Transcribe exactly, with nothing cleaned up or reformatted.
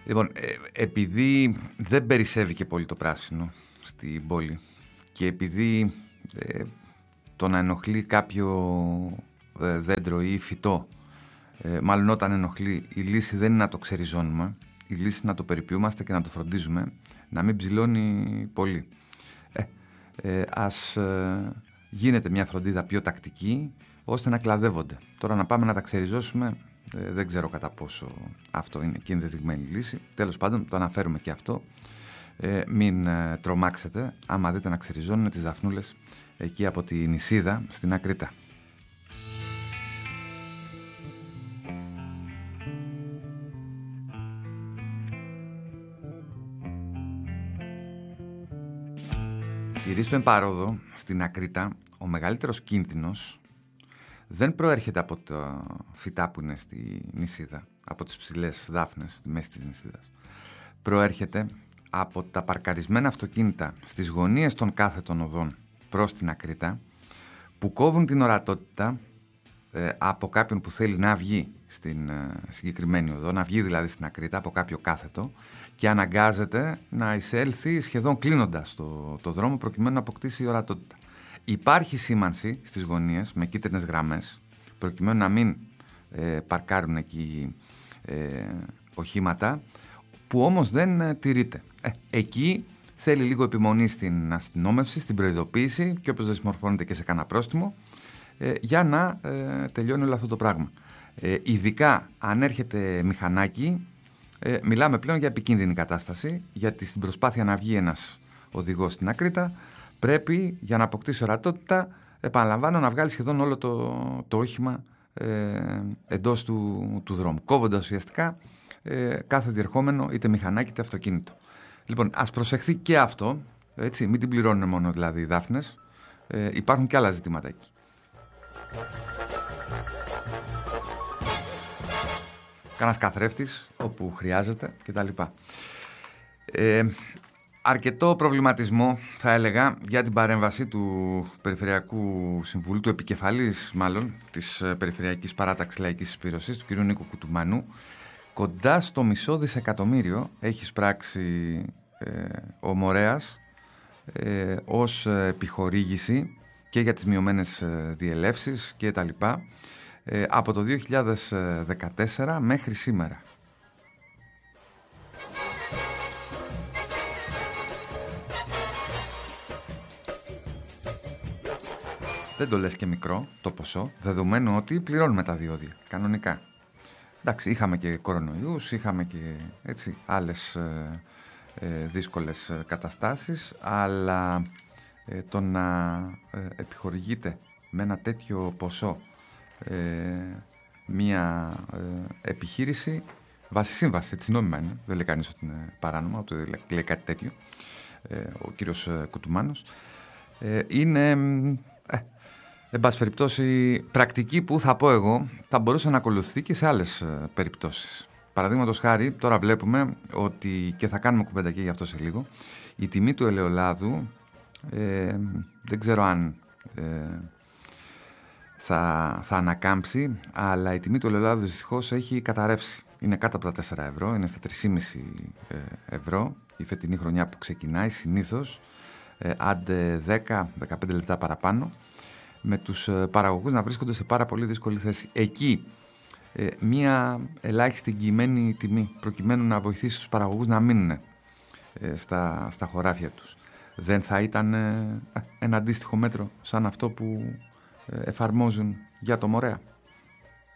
Λοιπόν, ε, επειδή δεν περισσεύει και πολύ το πράσινο στην πόλη και επειδή ε, το να ενοχλεί κάποιο ε, δέντρο ή φυτό, ε, μάλλον όταν ενοχλεί, η λύση δεν είναι να το ξεριζώνουμε, η λύση είναι να το περιποιούμαστε και να το φροντίζουμε να μην ψηλώνει πολύ. Ε, ε, ας ε, γίνεται μια φροντίδα πιο τακτική ώστε να κλαδεύονται. Τώρα να πάμε να τα ξεριζώσουμε, ε, δεν ξέρω κατά πόσο αυτό είναι και ενδεδειγμένη λύση. Τέλος πάντων, το αναφέρουμε και αυτό. Ε, μην ε, τρομάξετε άμα δείτε να ξεριζώνουν τις δαφνούλες εκεί από τη νησίδα στην Ακρίτα. Γυρίστο εν παρόδο, στην Ακρίτα, ο μεγαλύτερος κίνδυνος δεν προέρχεται από τα φυτά που είναι στη νησίδα, από τις ψηλές δάφνες στη μέση της νησίδας. Προέρχεται από τα παρκαρισμένα αυτοκίνητα στις γωνίες των κάθετων οδών προς την Ακρίτα, που κόβουν την ορατότητα ε, από κάποιον που θέλει να βγει στην ε, συγκεκριμένη οδό, να βγει δηλαδή στην Ακρίτα από κάποιο κάθετο και αναγκάζεται να εισέλθει σχεδόν κλείνοντας το, το δρόμο προκειμένου να αποκτήσει η ορατότητα. Υπάρχει σήμανση στις γωνίες με κίτρινες γραμμές προκειμένου να μην ε, παρκάρουν εκεί ε, οχήματα, που όμως δεν ε, τηρείται. Ε, εκεί θέλει λίγο επιμονή στην αστυνόμευση, στην προειδοποίηση και όποιος δεν συμμορφώνεται και σε κανένα πρόστιμο ε, για να ε, τελειώνει όλο αυτό το πράγμα. Ε, ειδικά αν έρχεται μηχανάκι, ε, μιλάμε πλέον για επικίνδυνη κατάσταση, γιατί στην προσπάθεια να βγει ένας οδηγός στην Ακρίτα πρέπει για να αποκτήσει ορατότητα, επαναλαμβάνω, να βγάλει σχεδόν όλο το, το όχημα ε, εντός του, του δρόμου, κόβοντας ουσιαστικά ε, κάθε διερχόμενο είτε μηχανάκι είτε αυτοκίνητο. Λοιπόν, ας προσεχθεί και αυτό, έτσι, μην την πληρώνουν μόνο δηλαδή οι δάφνες, ε, υπάρχουν και άλλα ζητήματα εκεί. Κάνας καθρέφτης όπου χρειάζεται κτλ. Ε, αρκετό προβληματισμό θα έλεγα για την παρέμβαση του Περιφερειακού Συμβουλίου, του επικεφαλής μάλλον της Περιφερειακής Παράταξης Λαϊκής Συσπήρωσης, του κ. Νίκου Κουτουμάνου. Κοντά στο μισό δισεκατομμύριο έχει σπράξει ε, ο Μορέας ε, ως επιχορήγηση και για τις μειωμένες ε, διελεύσεις και τα λοιπά ε, από το δύο χιλιάδες δεκατέσσερα μέχρι σήμερα. Δεν το λες και μικρό το ποσό, δεδομένου ότι πληρώνουμε τα διόδια κανονικά. Εντάξει, είχαμε και κορονοϊούς, είχαμε και έτσι, άλλες ε, ε, δύσκολες καταστάσεις, αλλά ε, το να ε, επιχορηγείται με ένα τέτοιο ποσό ε, μία ε, επιχείρηση βάσει σύμβαση, έτσι νόμιμα είναι, δεν λέει κανείς ότι είναι παράνομα, ούτε λέει κάτι τέτοιο, ε, ο κύριος Κουτουμάνος, ε, είναι... Ε, εν πάση περιπτώσει, πρακτική που θα πω εγώ θα μπορούσε να ακολουθεί και σε άλλες ε, περιπτώσεις. Παραδείγματος χάρη, τώρα βλέπουμε ότι, και θα κάνουμε κουβέντα και γι' αυτό σε λίγο, η τιμή του ελαιολάδου ε, δεν ξέρω αν ε, θα, θα ανακάμψει, αλλά η τιμή του ελαιολάδου δυστυχώς έχει καταρρεύσει. Είναι κάτω από τα τέσσερα ευρώ, είναι στα τρία κόμμα πέντε ευρώ η φετινή χρονιά που ξεκινάει συνήθως, ε, άντε δέκα με δεκαπέντε λεπτά παραπάνω, με τους παραγωγούς να βρίσκονται σε πάρα πολύ δύσκολη θέση. Εκεί ε, μία ελάχιστη εγγυημένη τιμή προκειμένου να βοηθήσει τους παραγωγούς να μείνουν ε, στα, στα χωράφια τους. Δεν θα ήταν ε, ένα αντίστοιχο μέτρο σαν αυτό που ε, εφαρμόζουν για το Μορέα?